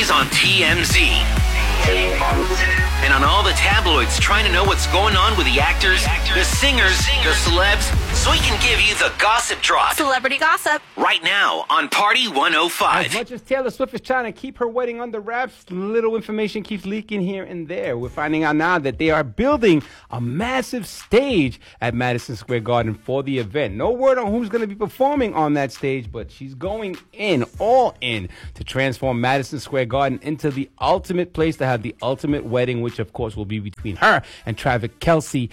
stories on TMZ. And on all the tabloids trying to know what's going on with the actors, the singers, the celebs, so we can give you the gossip drop. Celebrity gossip. Right now on Party 105. As much as Taylor Swift is trying to keep her wedding under wraps, little information keeps leaking here and there. We're finding out now that they are building a massive stage at Madison Square Garden for the event. No word on who's going to be performing on that stage, but she's going all in, to transform Madison Square Garden into the ultimate place to have the ultimate wedding, which of course will be between her and Travis Kelce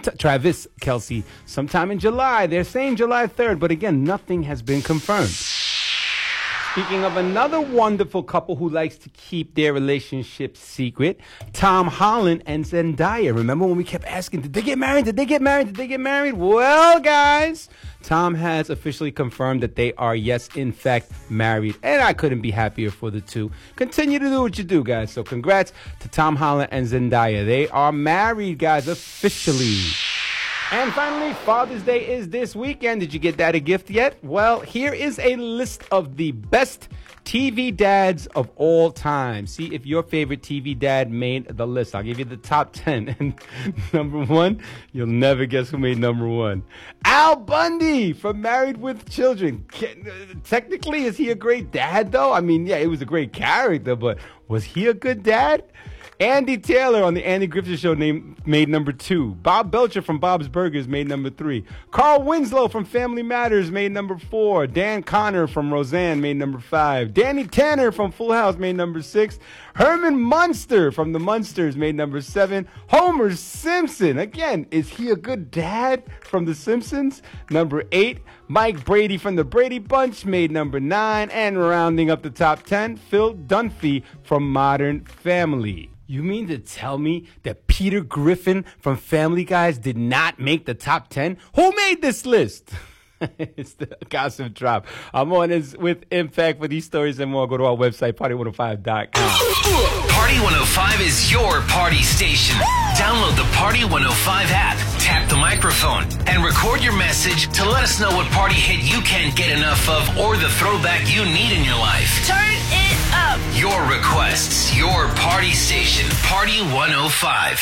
sometime in July. They're saying July 3rd, but again, nothing has been confirmed. Speaking of another wonderful couple who likes to keep their relationship secret, Tom Holland and Zendaya. Remember when we kept asking, did they get married? Did they get married? Did they get married? Well, guys, Tom has officially confirmed that they are, yes, in fact, married. And I couldn't be happier for the two. Continue to do what you do, guys. So congrats to Tom Holland and Zendaya. They are married, guys, officially. And finally, Father's Day is this weekend. Did you get that a gift yet? Well, here is a list of the best TV dads of all time. See if your favorite TV dad made the list. I'll give you the top 10. And number 1, you'll never guess who made number 1. Al Bundy from Married with Children. Technically, is he a great dad, though? I mean, yeah, he was a great character, but was he a good dad? Andy Taylor on the Andy Griffith Show made number 2. Bob Belcher from Bob's Burgers made number 3. Carl Winslow from Family Matters made number 4. Dan Connor from Roseanne made number 5. Danny Tanner from Full House made number 6. Herman Munster from The Munsters made number 7. Homer Simpson, again, is he a good dad from The Simpsons? Number 8. Mike Brady from The Brady Bunch made number 9. And rounding up the top 10, Phil Dunphy from Modern Family. You mean to tell me that Peter Griffin from Family Guy did not make the top 10? Who made this list? It's the gossip drop. I'm on this with Impact for these stories and more. Go to our website, party105.com. Party 105 is your party station. Download the Party 105 app, tap the microphone, and record your message to let us know what party hit you can't get enough of or the throwback you need in your life. Turn it up. Your requests, your party station, Party 105.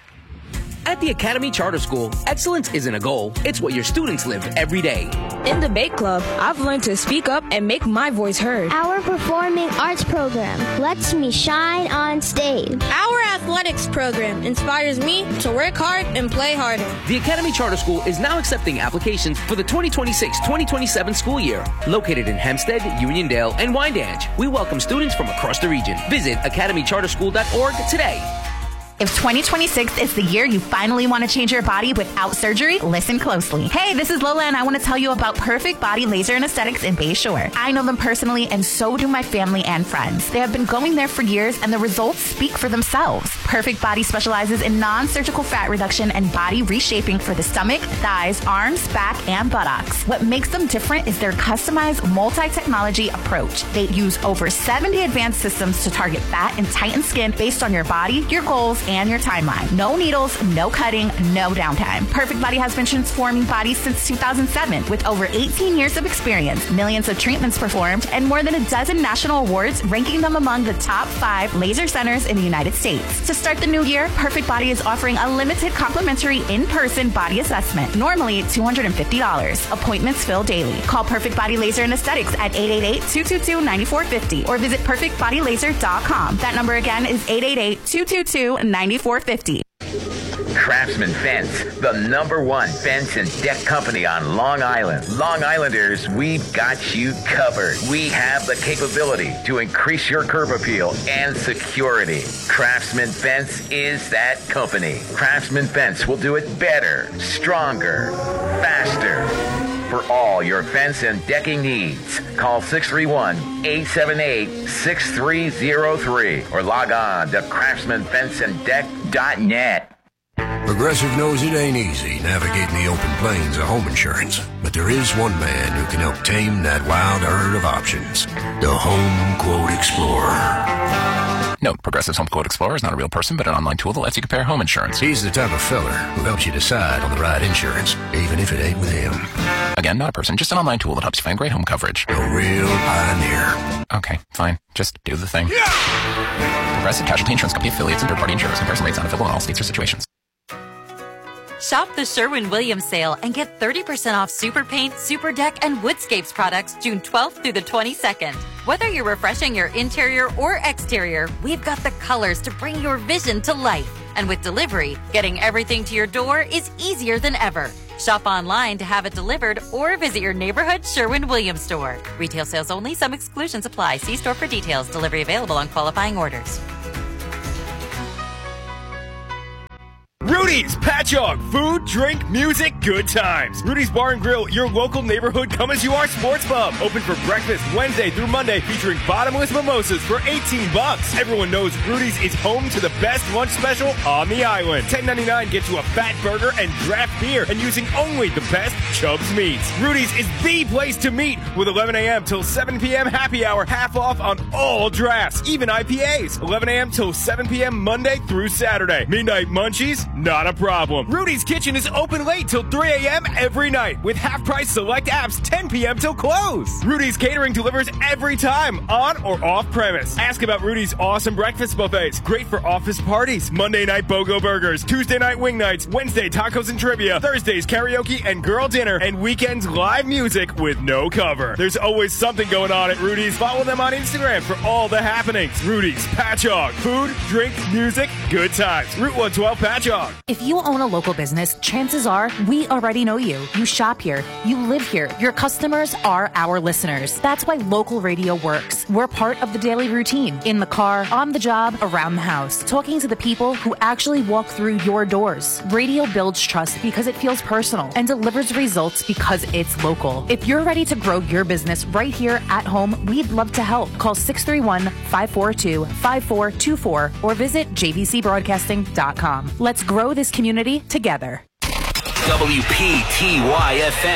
At the Academy Charter School, excellence isn't a goal, it's what your students live every day. In Debate Club, I've learned to speak up and make my voice heard. Our performing arts program lets me shine on stage. Our athletics program inspires me to work hard and play harder. The Academy Charter School is now accepting applications for the 2026-2027 school year. Located in Hempstead, Uniondale, and Wyandanch, we welcome students from across the region. Visit academycharterschool.org today. If 2026 is the year you finally want to change your body without surgery, listen closely. Hey, this is Lola, and I want to tell you about Perfect Body Laser and Aesthetics in Bayshore. I know them personally, and so do my family and friends. They have been going there for years, and the results speak for themselves. Perfect Body specializes in non-surgical fat reduction and body reshaping for the stomach, thighs, arms, back, and buttocks. What makes them different is their customized multi-technology approach. They use over 70 advanced systems to target fat and tighten skin based on your body, your goals, and your timeline. No needles, no cutting, no downtime. Perfect Body has been transforming bodies since 2007 with over 18 years of experience, millions of treatments performed, and more than a dozen national awards ranking them among the top 5 laser centers in the United States. To start the new year, Perfect Body is offering a limited complimentary in-person body assessment, normally $250. Appointments fill daily. Call Perfect Body Laser and Aesthetics at 888-222-9450 or visit perfectbodylaser.com. That number again is 888-222-9450. Craftsman Fence, the #1 fence and deck company on Long Island. Long Islanders, we've got you covered. We have the capability to increase your curb appeal and security. Craftsman Fence is that company. Craftsman Fence will do it better, stronger, faster. For all your fence and decking needs, call 631-878-6303 or log on to craftsmanfenceanddeck.net. Progressive knows it ain't easy navigating the open plains of home insurance, but there is one man who can help tame that wild herd of options. The Home Quote Explorer. Note, Progressive's Home Quote Explorer is not a real person, but an online tool that lets you compare home insurance. He's the type of feller who helps you decide on the right insurance, even if it ain't with him. Again, not a person, just an online tool that helps you find great home coverage. A real pioneer. Okay, fine. Just do the thing. Progressive Casualty Insurance Company affiliates and third-party insurers. Comparison rates not available in all states or situations. Shop the Sherwin-Williams sale and get 30% off Super Paint, Super Deck, and Woodscapes products June 12th through the 22nd. Whether you're refreshing your interior or exterior, we've got the colors to bring your vision to life. And with delivery, getting everything to your door is easier than ever. Shop online to have it delivered or visit your neighborhood Sherwin-Williams store. Retail sales only. Some exclusions apply. See store for details. Delivery available on qualifying orders. Rudy's Patchogue. Food, drink, music, good times. Rudy's Bar and Grill, your local neighborhood come-as-you-are sports pub. Open for breakfast Wednesday through Monday, featuring bottomless mimosas for $18. Everyone knows Rudy's is home to the best lunch special on the island. $10.99 gets you a fat burger and draft beer, and using only the best Chubb's meats. Rudy's is the place to meet with 11 a.m. till 7 p.m. happy hour, half off on all drafts, even IPAs. 11 a.m. till 7 p.m. Monday through Saturday. Midnight munchies? Not a problem. Rudy's Kitchen is open late till 3 a.m. every night with half-price select apps 10 p.m. till close. Rudy's Catering delivers every time, on or off premise. Ask about Rudy's awesome breakfast buffets. Great for office parties. Monday night BOGO burgers. Tuesday night wing nights. Wednesday tacos and trivia. Thursdays karaoke and girl dinner. And weekends live music with no cover. There's always something going on at Rudy's. Follow them on Instagram for all the happenings. Rudy's Patchogue. Food, drink, music, good times. Route 112 Patchogue. If you own a local business, chances are we already know you. You shop here. You live here. Your customers are our listeners. That's why local radio works. We're part of the daily routine. In the car, on the job, around the house. Talking to the people who actually walk through your doors. Radio builds trust because it feels personal and delivers results because it's local. If you're ready to grow your business right here at home, we'd love to help. Call 631-542-5424 or visit jvcbroadcasting.com. Let's grow this community together. WPTY-FM